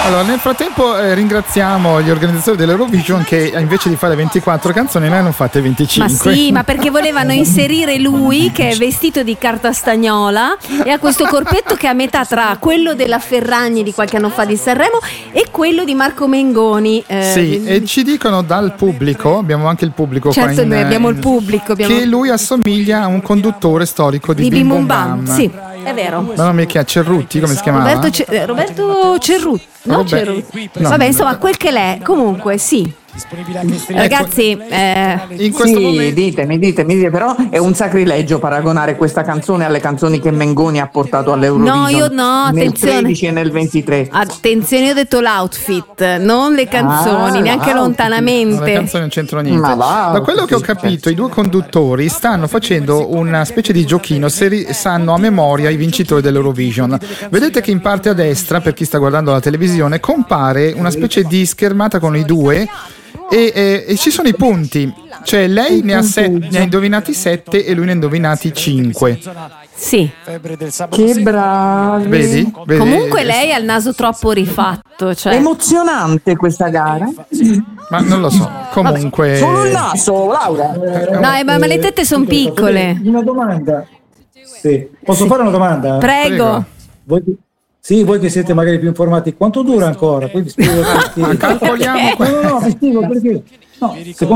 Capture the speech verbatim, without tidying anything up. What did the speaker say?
Allora, nel frattempo eh, ringraziamo gli organizzatori dell'Eurovision che invece di fare ventiquattro canzoni ne hanno fatte venticinque. Ma sì, ma perché volevano inserire lui che è vestito di carta stagnola e ha questo corpetto che è a metà tra quello della Ferragni di qualche anno fa di Sanremo e quello di Marco Mengoni. Eh, Sì, e ci dicono dal pubblico, abbiamo anche il pubblico certo, qua in, noi abbiamo il in- pubblico, abbiamo che lui assomiglia a un conduttore storico di, di Bim Bim Bum Bum Bam. Bam. Sì, è vero. Ma non mi chiama Cerruti, come si chiamava? Roberto, Ce- eh, Roberto Cerruti, no, Robert- Cerruti. no. Vabbè, insomma, quel che l'è. Comunque, sì. Ragazzi, eh, In questo Sì, momento ditemi, ditemi, ditemi, però è un sacrilegio paragonare questa canzone alle canzoni che Mengoni ha portato all'Eurovision. No, io no, nel attenzione. tredici e nel ventitré. attenzione, io ho detto l'outfit, non le canzoni, Ah, neanche l'outfit. le lontanamente. canzoni non c'entrano niente. Ma va, Da quello che ho capito, i due conduttori stanno facendo una specie di giochino se ri- sanno a memoria i vincitori dell'Eurovision. Vedete che in parte a destra, per chi sta guardando la televisione, compare una specie di schermata con i due e, e- e ci sono i punti. Cioè lei ne ha, se- ne ha indovinati sette e lui ne ha indovinati cinque. Sì. Che bravi. Vedi? Vedi? Comunque lei ha il naso troppo rifatto, cioè. Emozionante questa gara. Ma non lo so. Comunque Solo il naso, Laura. No, ma, ma le tette sono piccole. Una domanda. Sì. Posso fare una domanda? Prego. Voi, sì, voi che siete magari più informati, quanto dura ancora? Poi vi spiego perché. calcoliamo No, no, no, vi spiego perché. No, secondo